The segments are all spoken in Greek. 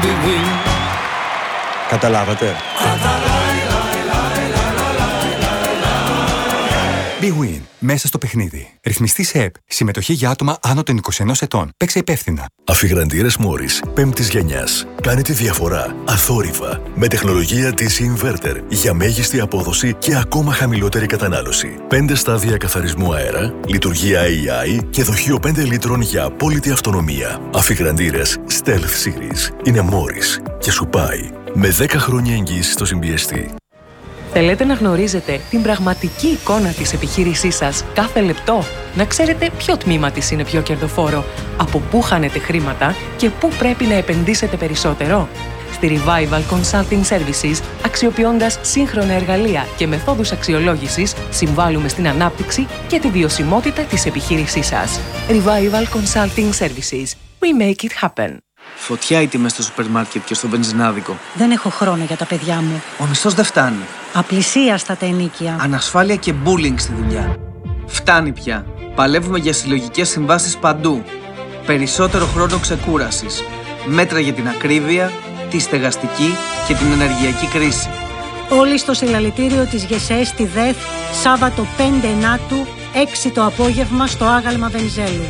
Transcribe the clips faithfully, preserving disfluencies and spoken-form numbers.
Καταλάβατε? BeWin. Μέσα στο παιχνίδι. Ρυθμιστή σε ΕΠ. Συμμετοχή για άτομα άνω των είκοσι ενός ετών. Παίξε υπεύθυνα. Αφιγραντήρες Μόρις πέμπτης γενιάς. Κάνει τη διαφορά αθόρυβα. Με τεχνολογία ντι σι Inverter για μέγιστη απόδοση και ακόμα χαμηλότερη κατανάλωση. πέντε στάδια καθαρισμού αέρα, λειτουργία έι άι και δοχείο πέντε λίτρων για απόλυτη αυτονομία. Αφιγραντήρες Stealth Series. Είναι Μόρις και σου πάει. Με δέκα χρόνια εγγύηση στο συμπιεστή. Θέλετε να γνωρίζετε την πραγματική εικόνα της επιχείρησής σας κάθε λεπτό, να ξέρετε ποιο τμήμα της είναι πιο κερδοφόρο, από πού χάνετε χρήματα και πού πρέπει να επενδύσετε περισσότερο. Στη Revival Consulting Services, αξιοποιώντας σύγχρονα εργαλεία και μεθόδους αξιολόγησης, συμβάλλουμε στην ανάπτυξη και τη βιωσιμότητα της επιχείρησής σας. Revival Consulting Services. We make it happen. Φωτιά οι τιμές στο σούπερ μάρκετ και στο βενζινάδικο. Δεν έχω χρόνο για τα παιδιά μου. Ο μισθός δεν φτάνει. Απλησίαστα τα ενοίκια. Ανασφάλεια και bullying στη δουλειά. Φτάνει πια. Παλεύουμε για συλλογικές συμβάσεις παντού. Περισσότερο χρόνο ξεκούρασης. Μέτρα για την ακρίβεια, τη στεγαστική και την ενεργειακή κρίση. Όλοι στο συλλαλητήριο της ΓΕΣΕ στη ΔΕΘ, Σάββατο πέντε Ενάτου, έξι το απόγευμα στο άγαλμα Βενιζέλου.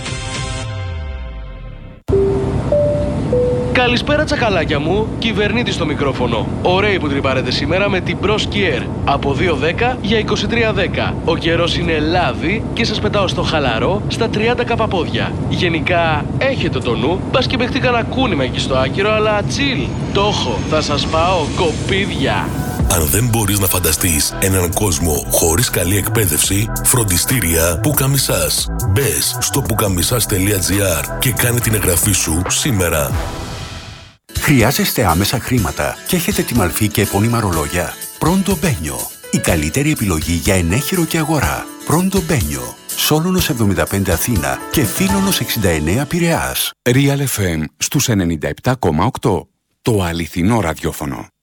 Καλησπέρα τσακαλάκια μου, κυβερνήτη στο μικρόφωνο. Ωραίοι που τρυπάρετε σήμερα με την Bros Kier. Από δύο δέκα για είκοσι τρία δέκα. Ο καιρός είναι λάδι και σας πετάω στο χαλαρό στα τριάντα καπαπόδια. Γενικά έχετε το νου, μπας και παιχτεί κανένα κούνημα εκεί στο άκυρο, αλλά chill. Το έχω, θα σας πάω κοπίδια. Αν δεν μπορείς να φανταστείς έναν κόσμο χωρίς καλή εκπαίδευση, φροντιστήρια Πουκαμισάς. Μπες στο πουκαμισάς τελεία τζι άρ και κάνε την εγγραφή σου σήμερα. Χρειάζεστε άμεσα χρήματα και έχετε τη μαλφή και επώνυμα ρολόγια? Pronto Benio. Η καλύτερη επιλογή για ενέχειρο και αγορά. Pronto Benio. Σόλωνος εβδομήντα πέντε Αθήνα και Φίλωνος εξήντα εννέα Πειραιάς. Real εφ εμ στους ενενήντα επτά κόμμα οκτώ. Το αληθινό ραδιόφωνο.